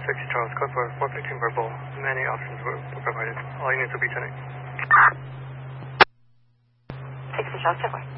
60 Charles, code for 415 verbal. Many options were provided. All you need to be 10-8. 60 Charles, check 1.